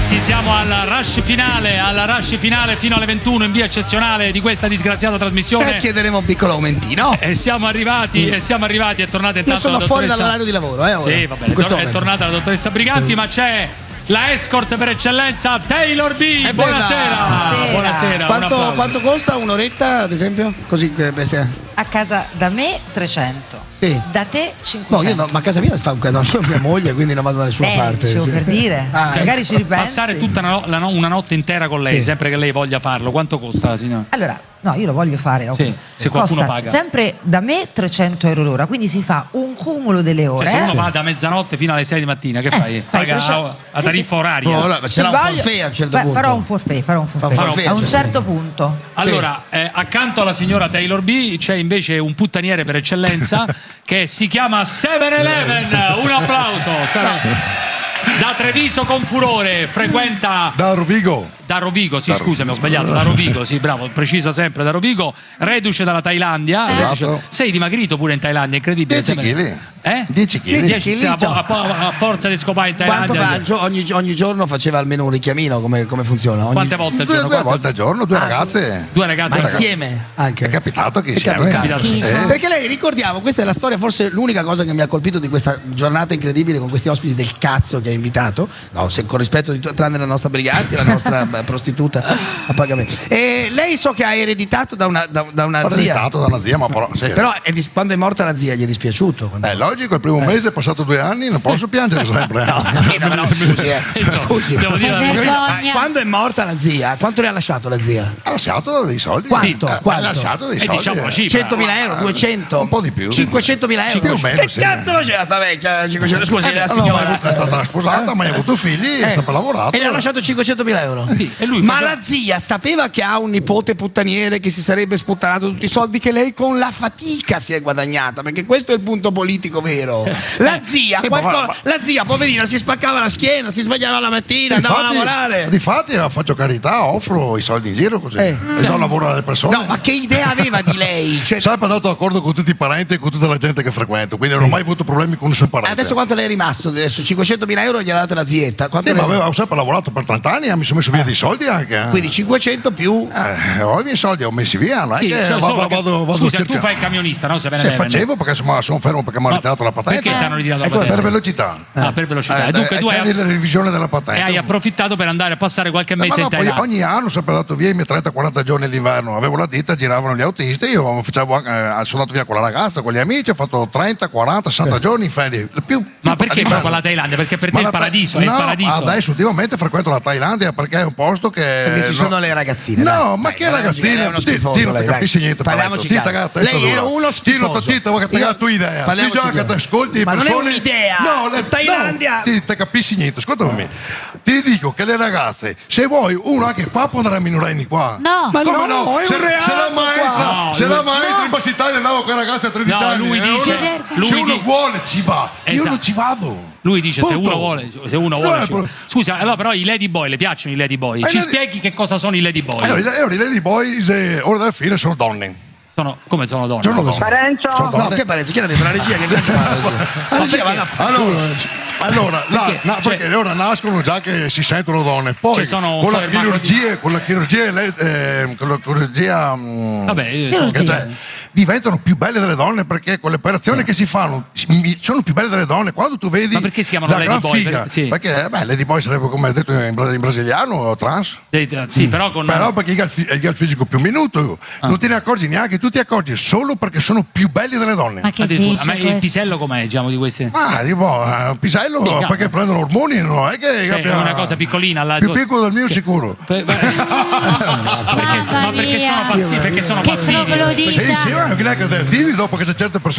ragazzi, siamo al rush finale fino alle 21 in via eccezionale di questa disgraziata trasmissione. Chiederemo un piccolo aumentino. E siamo arrivati, è tornata intanto. Io sono fuori dall'orario di lavoro, ora. Sì, va bene, è tornata la dottoressa Briganti, ma c'è la escort per eccellenza Taylor B. Buonasera. Buonasera. Quanto costa un'oretta, ad esempio? Così a casa da me 300. Sì. Da te 500. No, io ma a casa mia fa mia moglie, quindi non vado da nessuna parte. Dicevo per dire. Magari ci ripensi. Passare tutta una notte intera con lei, sempre che lei voglia farlo, quanto costa, signora? Allora, no, io lo voglio fare. Sì, se qualcuno paga. Sempre da me 300 euro l'ora, quindi si fa un cumulo delle ore. Cioè, se uno va da mezzanotte fino alle 6 di mattina, che fai? Paga a tariffa oraria. No, ce l'ha un forfait a un certo punto. Farò un forfait a un certo punto. Allora, accanto alla signora Taylor B c'è invece un puttaniere per eccellenza che si chiama 7-Eleven. Un applauso. Da Treviso con furore, frequenta da Rovigo. Da Rovigo, sì, scusami, ho sbagliato. Da Rovigo, sì, bravo, precisa sempre. Da Rovigo, reduce dalla Thailandia. Sei dimagrito pure in Thailandia, incredibile. 10 kg. 10 kg. A forza di scopare in Thailandia. Ogni giorno faceva almeno un richiamino, come funziona? Quante volte al giorno? Due volte al giorno, due ragazze. Due ragazze. Ma insieme anche. È capitato che insieme. Perché lei, ricordiamo, questa è la storia, forse l'unica cosa che mi ha colpito di questa giornata incredibile con questi ospiti del cazzo che ha invitato. No, con rispetto tranne la nostra Briganti, la nostra prostituta a pagamento. E lei so che ha ereditato da una zia. Ereditato da una zia, ma però. Sì. Però quando è morta la zia gli è dispiaciuto? Logico, il primo mese è passato 2 anni, non posso piangere sempre. No, scusi. Devo dire quando è morta la zia, quanto le ha lasciato la zia? Ha lasciato dei soldi. Quanto? Ha lasciato dei soldi. Diciamo 100.000 euro, 200? Un po' di più. 500.000 euro? Più o meno, che cazzo faceva sta vecchia? 500? Scusi, la signora è stata sposata, ma ha avuto figli, ha sempre lavorato. E le ha lasciato 500.000 euro? Ma la zia sapeva che ha un nipote puttaniere che si sarebbe sputtanato tutti i soldi che lei con la fatica si è guadagnata? Perché questo è il punto politico vero. La zia poverina si spaccava la schiena, si svegliava la mattina, andava a lavorare. Difatti faccio carità, offro i soldi in giro così e do lavoro alle persone. No, ma che idea aveva di lei? Sempre andato d'accordo con tutti i parenti e con tutta la gente che frequento, quindi non ho mai avuto problemi con nessun parente. Adesso quanto le è rimasto? Adesso 500.000 euro gliela date la zietta. Ma avevo sempre lavorato per 30 anni e mi sono messo via dei soldi anche. Quindi 500 più. Ho i miei soldi, ho messi via, non è che vado scusa, tu fai il camionista, no? Facevo perché sono fermo perché mi hanno ritirato la patente. Perché ti hanno ritirato la patente? Per velocità. Per velocità. Dunque tu hai la revisione della patente. E hai approfittato per andare a passare qualche mese in Thailandia. Ogni anno ho sempre dato via i miei 30-40 giorni d'inverno. Avevo la ditta, giravano gli autisti, io sono andato via con la ragazza, con gli amici, ho fatto 30, 40, 60 giorni in ferie. Ma perché proprio la Thailandia? Perché per te è il paradiso, è il paradiso. Adesso ultimamente frequento la Thailandia perché è un posto che. Perché ci sono le ragazzine. No, ma che ragazzine? È uno schifoso. Ti non capisci niente. Parliamoci chiaro. Lei era uno schifoso. Ti vuoi che la tua idea. Che ti ascolti ma non è un'idea. No, la Thailandia. Ti capisci niente. Ascoltami. Ti dico che le ragazze, se vuoi uno anche qua può andare a minorenni qua. No, ma come no? Se la maestra in Bassa Italia andava con le ragazze a 13 anni. Lui dice, se uno vuole ci va. Io non ci vado. Lui dice se uno vuole. Scusa, allora però i lady boy, le piacciono i lady boy? Ci spieghi che cosa sono i lady boy? Allora, i lady boy ora della fine sono donne. Come sono donne? Parenzo? No, che Parenzo? Chi era dentro la regia? Che la regia va allora, perché ora nascono già che si sentono donne. Poi con la chirurgia diventano più belle delle donne perché con le operazioni che si fanno sono più belle delle donne. Quando tu vedi. Ma perché si chiamano lady boy? Perché lady boy sarebbe come detto in brasiliano trans. Sì, però perché gli ha il fisico più minuto. Non te ne accorgi neanche, tu ti accorgi solo perché sono più belli delle donne. Ma che dice ma il pisello com'è, diciamo, di questi? Un pisello perché prendono ormoni, non è che è una cosa piccolina. Più piccolo del mio sicuro. Perché sono passivi? Che Perché sono passivi? Sì, non è che dopo che c'è certe persone